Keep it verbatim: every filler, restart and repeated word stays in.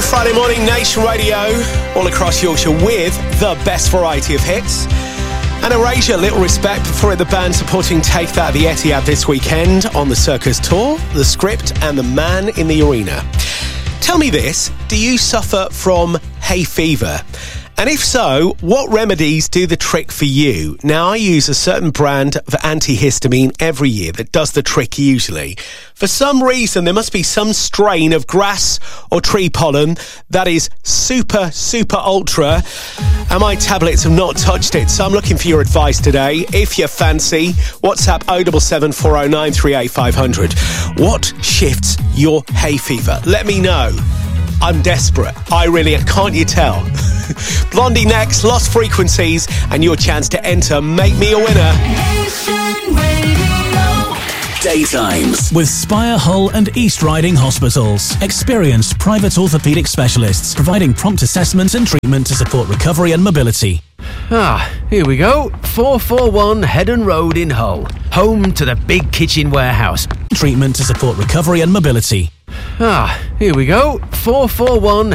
Friday morning, Nation Radio, all across Yorkshire with the best variety of hits. And Erasure, little respect for the band supporting Take That at the Etihad this weekend on the Circus Tour, The Script and The Man in the Arena. Tell me this, do you suffer from hay fever? And if so, what remedies do the trick for you? Now, I use a certain brand of antihistamine every year that does the trick usually. For some reason, there must be some strain of grass or tree pollen that is super, super ultra, and my tablets have not touched it. So I'm looking for your advice today. If you fancy, WhatsApp oh seven seven, four oh nine, three eight five hundred. What shifts your hay fever? Let me know. I'm desperate. I really am. Can't you tell? Blondie next, Lost Frequencies, and your chance to enter Make Me a Winner. Daytimes with Spire, Hull and East Riding Hospitals. Experienced private orthopaedic specialists providing prompt assessment and treatment to support recovery and mobility. Ah, here we go. four forty-one Headon Road in Hull. Home to the big kitchen warehouse. Treatment to support recovery and mobility. Ah, here we go. four forty-one